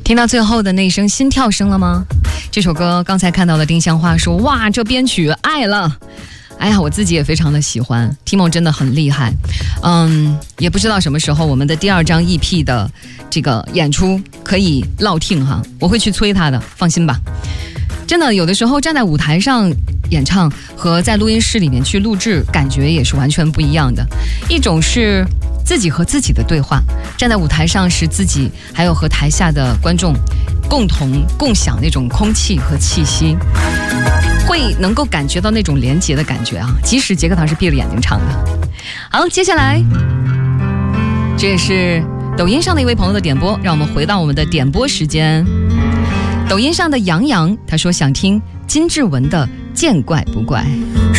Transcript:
听到最后的那一声心跳声了吗？这首歌刚才看到的丁香花说，哇，这编曲爱了。哎呀，我自己也非常的喜欢 Timo 真的很厉害。也不知道什么时候我们的第2张 EP 的这个演出可以落听哈，我会去催他的，放心吧。真的有的时候站在舞台上演唱和在录音室里面去录制，感觉也是完全不一样的。一种是自己和自己的对话，站在舞台上是自己还有和台下的观众共同共享那种空气和气息，会能够感觉到那种连结的感觉啊！即使杰克唐是闭着眼睛唱的。好，接下来这也是抖音上的一位朋友的点播，让我们回到我们的点播时间。抖音上的杨洋他说想听金志文的《见怪不怪》。